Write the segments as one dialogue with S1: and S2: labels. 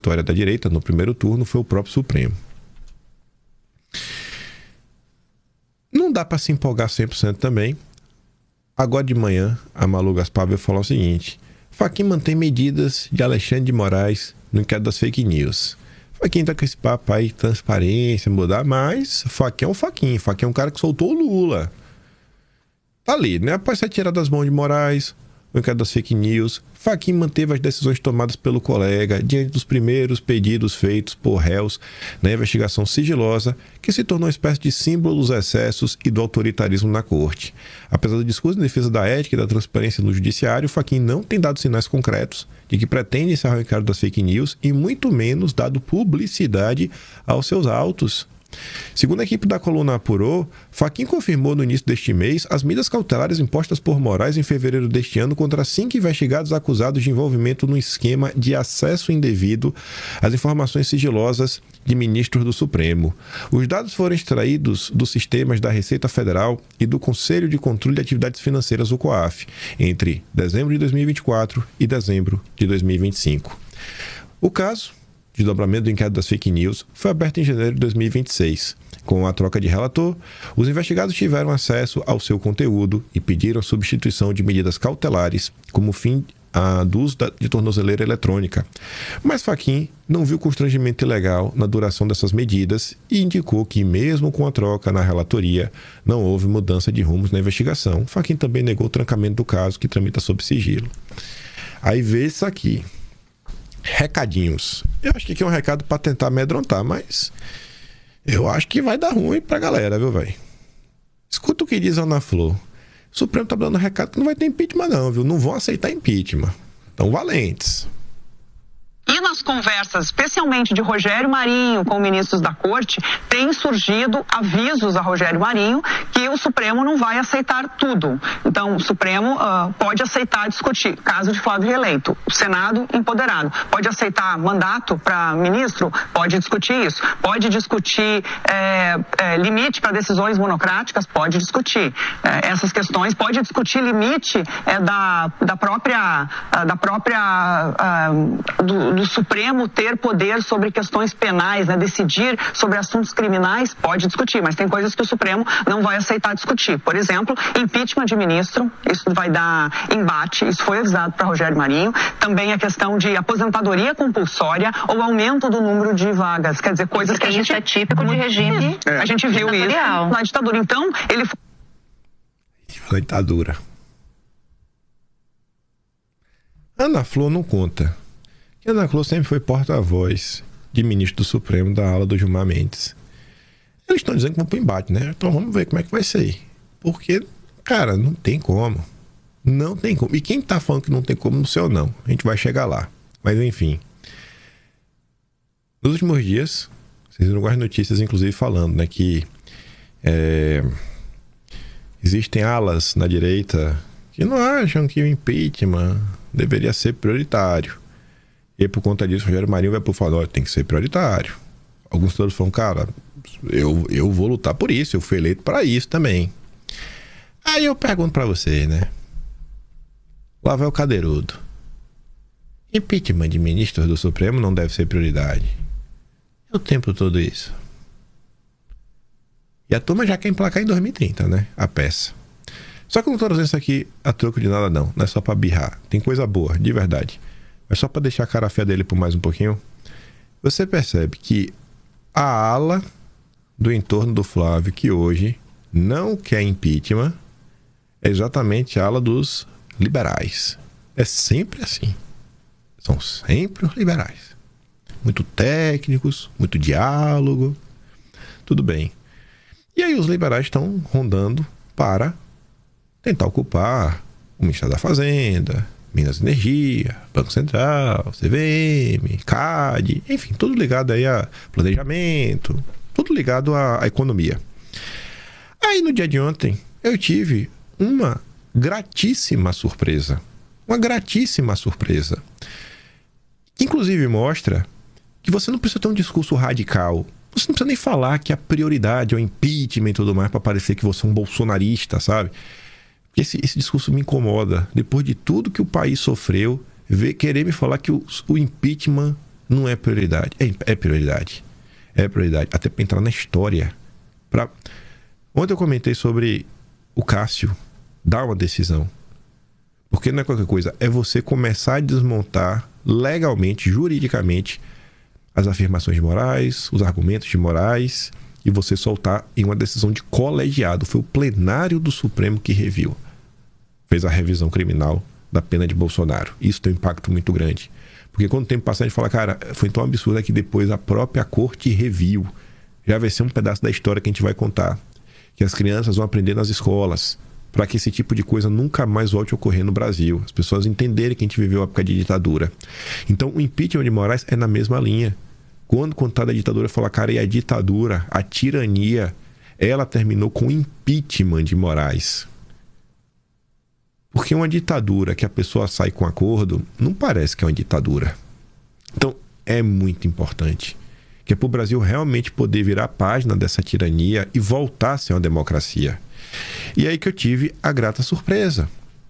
S1: vitória da direita no primeiro turno foi o próprio Supremo. Não dá para se empolgar 100% também. Agora de manhã, a Malu Gaspar veio falar o seguinte: Fachin mantém medidas de Alexandre de Moraes no inquérito das fake news. Fachin tá com esse papo aí, transparência, mudar, mas Fachin é um Fachin. Fachin é um cara que soltou o Lula. Tá ali, né? Após ser tirado das mãos de Moraes, o inquérito das fake news, Fachin manteve as decisões tomadas pelo colega diante dos primeiros pedidos feitos por réus na investigação sigilosa, que se tornou uma espécie de símbolo dos excessos e do autoritarismo na corte. Apesar do discurso em defesa da ética e da transparência no judiciário, Fachin não tem dado sinais concretos de que pretende encerrar o inquérito das fake news e muito menos dado publicidade aos seus autos. Segundo a equipe da coluna apurou, Fachin confirmou no início deste mês as medidas cautelares impostas por Moraes em fevereiro deste ano contra 5 investigados acusados de envolvimento no esquema de acesso indevido às informações sigilosas de ministros do Supremo. Os dados foram extraídos dos sistemas da Receita Federal e do Conselho de Controle de Atividades Financeiras, o COAF, entre dezembro de 2024 e dezembro de 2025. O caso de desdobramento do inquérito das fake news foi aberto em janeiro de 2026. Com a troca de relator, os investigados tiveram acesso ao seu conteúdo e pediram a substituição de medidas cautelares como fim do uso de tornozeleira eletrônica. Mas Fachin não viu constrangimento ilegal na duração dessas medidas e indicou que, mesmo com a troca na relatoria, não houve mudança de rumos na investigação. Fachin também negou o trancamento do caso, que tramita sob sigilo. Aí vê isso aqui. Recadinhos. Eu acho que aqui é um recado para tentar amedrontar, mas eu acho que vai dar ruim pra galera, viu, velho? Escuta o que diz a Ana Flor. O Supremo tá dando recado que não vai ter impeachment não, viu? Não vão aceitar impeachment. Então, valentes.
S2: E nas conversas, especialmente de Rogério Marinho com ministros da Corte, tem surgido avisos a Rogério Marinho que o Supremo não vai aceitar tudo. Então, o Supremo pode aceitar discutir. Caso de Flávio reeleito, o Senado empoderado. Pode aceitar mandato para ministro? Pode discutir isso. Pode discutir limite para decisões monocráticas? Pode discutir essas questões. Pode discutir limite do Supremo ter poder sobre questões penais, né? Decidir sobre assuntos criminais, pode discutir, mas tem coisas que o Supremo não vai aceitar discutir. Por exemplo, impeachment de ministro, isso vai dar embate, isso foi avisado para Rogério Marinho. Também a questão de aposentadoria compulsória ou aumento do número de vagas, quer dizer, coisas que a gente...
S3: é típico de regime.
S2: A gente viu isso na ditadura. Então, ele...
S1: Na ditadura. Ana Flor não conta. Ana Flor sempre foi porta-voz de ministro do Supremo da ala do Gilmar Mendes. Eles estão dizendo que vão para o embate, né? Então vamos ver como é que vai ser. Porque, cara, não tem como. Não tem como. E quem tá falando que não tem como, não sei ou não. A gente vai chegar lá. Mas enfim. Nos últimos dias, vocês viram algumas notícias, inclusive, falando, né, que existem alas na direita que não acham que o impeachment deveria ser prioritário. E por conta disso, o Rogério Marinho vai por falar, tem que ser prioritário. Alguns todos falam, cara, eu vou lutar por isso, eu fui eleito para isso também. Aí eu pergunto para você, né? Lá vai o Cadeirudo. Impeachment de ministros do Supremo não deve ser prioridade. É o tempo todo isso. E a turma já quer emplacar em 2030, né? A peça. Só que eu não tô trazendo isso aqui a troco de nada, não. Não é só pra birrar. Tem coisa boa, de verdade. Mas só para deixar a cara feia dele por mais um pouquinho, você percebe que a ala do entorno do Flávio, que hoje não quer impeachment, é exatamente a ala dos liberais. É sempre assim. São sempre os liberais. Muito técnicos, muito diálogo, tudo bem. E aí os liberais estão rondando para tentar ocupar o Ministério da Fazenda, Minas e Energia, Banco Central, CVM, CAD, enfim, tudo ligado aí a planejamento, tudo ligado à economia. Aí no dia de ontem eu tive uma gratíssima surpresa. Uma gratíssima surpresa. Inclusive mostra que você não precisa ter um discurso radical. Você não precisa nem falar que a prioridade é o impeachment e tudo mais para parecer que você é um bolsonarista, sabe? Esse discurso me incomoda. Depois de tudo que o país sofreu, querer me falar que o impeachment não é prioridade. É prioridade. É prioridade. Até para entrar na história. Ontem eu comentei sobre o Cássio dar uma decisão. Porque não é qualquer coisa. É você começar a desmontar legalmente, juridicamente, as afirmações de morais, os argumentos de morais, e você soltar em uma decisão de colegiado. Foi o plenário do Supremo que reviu. Fez a revisão criminal da pena de Bolsonaro. Isso tem um impacto muito grande. Porque quando o tempo passa, a gente fala, cara, foi tão absurdo que depois a própria corte reviu. Já vai ser um pedaço da história que a gente vai contar. Que as crianças vão aprender nas escolas, para que esse tipo de coisa nunca mais volte a ocorrer no Brasil. As pessoas entenderem que a gente viveu a época de ditadura. Então, o impeachment de Moraes é na mesma linha. Quando contar da ditadura, falar, cara, e a ditadura, a tirania, ela terminou com o impeachment de Moraes. Porque uma ditadura que a pessoa sai com acordo, não parece que é uma ditadura. Então, é muito importante. Que é para o Brasil realmente poder virar a página dessa tirania e voltar a ser uma democracia. E aí que eu tive a grata surpresa.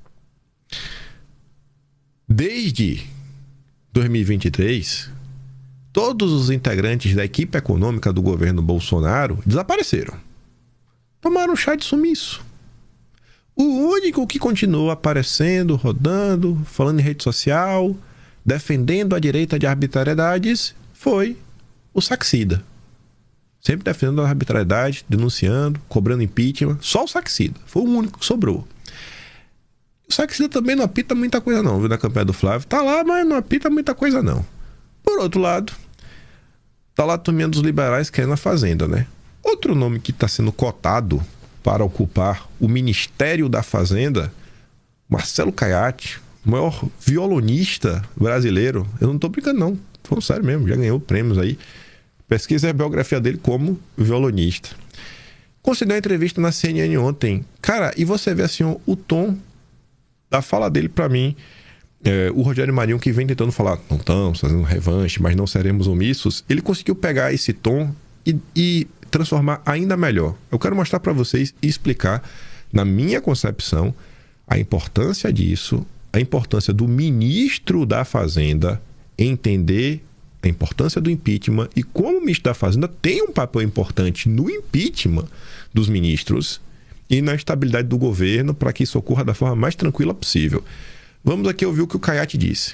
S1: Desde 2023, todos os integrantes da equipe econômica do governo Bolsonaro desapareceram. Tomaram um chá de sumiço. O único que continuou aparecendo, rodando, falando em rede social, defendendo a direita de arbitrariedades, foi o Saxida. Sempre defendendo a arbitrariedade, denunciando, cobrando impeachment. Só o Saxida. Foi o único que sobrou. O Saxida também não apita muita coisa não, viu, na campanha do Flávio. Tá lá, mas não apita muita coisa não. Por outro lado, tá lá a turminha dos liberais querendo a Fazenda, né? Outro nome que está sendo cotado para ocupar o Ministério da Fazenda, Marcelo Caiati, o maior violonista brasileiro. Eu não tô brincando não, tô falando sério mesmo, já ganhou prêmios aí. Pesquisa a biografia dele como violonista. Concedeu uma entrevista na CNN ontem. Cara, e você vê assim o tom da fala dele para mim. O Rogério Marinho, que vem tentando falar, não estamos fazendo revanche, mas não seremos omissos. Ele conseguiu pegar esse tom e transformar ainda melhor. Eu quero mostrar para vocês e explicar, na minha concepção, a importância disso, a importância do ministro da Fazenda entender a importância do impeachment e como o ministro da Fazenda tem um papel importante no impeachment dos ministros e na estabilidade do governo para que isso ocorra da forma mais tranquila possível. Vamos aqui ouvir o que o Caiati disse.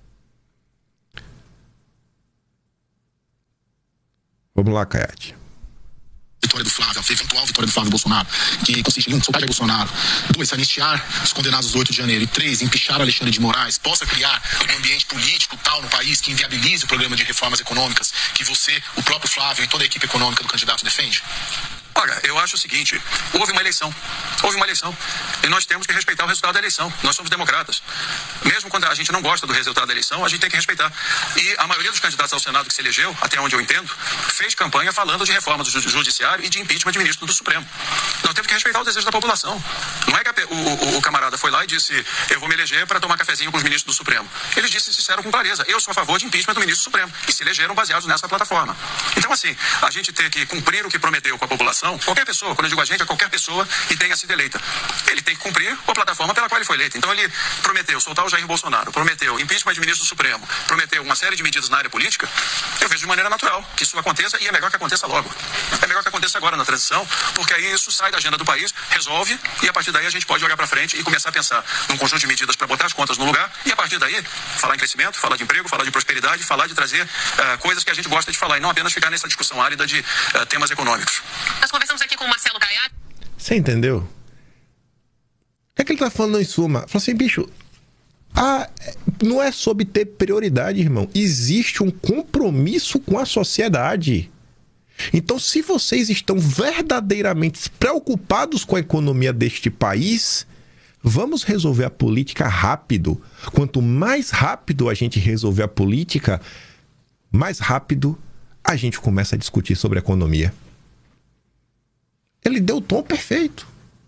S1: Vamos lá, Caiati.
S3: Vitória do Flávio, a eventual vitória do Flávio Bolsonaro, que consiste em 1, soltar Jair Bolsonaro, 2, anistiar os condenados do 8 de janeiro, e 3, empichar Alexandre de Moraes, possa criar um ambiente político tal no país que inviabilize o programa de reformas econômicas que você, o próprio Flávio e toda a equipe econômica do candidato defende?
S4: Olha, eu acho o seguinte, houve uma eleição, e nós temos que respeitar o resultado da eleição. Nós somos democratas. Mesmo quando a gente não gosta do resultado da eleição, a gente tem que respeitar. E a maioria dos candidatos ao Senado que se elegeu, até onde eu entendo, fez campanha falando de reforma do judiciário e de impeachment de ministro do Supremo. Nós temos que respeitar o desejo da população. Não é que o camarada foi lá e disse, eu vou me eleger para tomar cafezinho com os ministros do Supremo. Eles disseram com clareza, eu sou a favor de impeachment do ministro do Supremo. E se elegeram baseados nessa plataforma. Então, assim, a gente tem que cumprir o que prometeu com a população. Qualquer pessoa, quando eu digo a gente, é qualquer pessoa que tenha sido eleita. Ele tem que cumprir a plataforma pela qual ele foi eleito. Então ele prometeu soltar o Jair Bolsonaro, prometeu impeachment de ministro do Supremo, prometeu uma série de medidas na área política. Eu vejo de maneira natural que isso aconteça e é melhor que aconteça logo. É melhor que aconteça agora na transição, porque aí isso sai da agenda do país, resolve e a partir daí a gente pode olhar para frente e começar a pensar num conjunto de medidas para botar as contas no lugar e a partir daí falar em crescimento, falar de emprego, falar de prosperidade, falar de trazer coisas que a gente gosta de falar e não apenas ficar nessa discussão árida de temas econômicos.
S5: Nós conversamos aqui com o Marcelo Caiati.
S1: Você entendeu? O que é que ele tá falando em suma? Fala assim, bicho, não é sobre ter prioridade, irmão. Existe um compromisso com a sociedade. Então, se vocês estão verdadeiramente preocupados com a economia deste país, vamos resolver a política rápido. Quanto mais rápido a gente resolver a política, mais rápido a gente começa a discutir sobre economia. Ele deu o tom perfeito.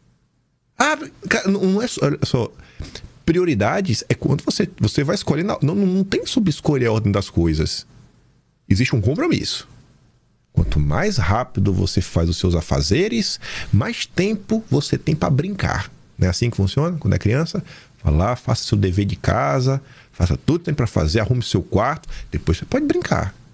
S1: Não é só... Prioridades é quando você vai escolher... Não tem subescolha a ordem das coisas. Existe um compromisso. Quanto mais rápido você faz os seus afazeres, mais tempo você tem para brincar. Não é assim que funciona quando é criança? Vá lá, faça seu dever de casa, faça tudo que tem para fazer, arrume seu quarto, depois você pode brincar.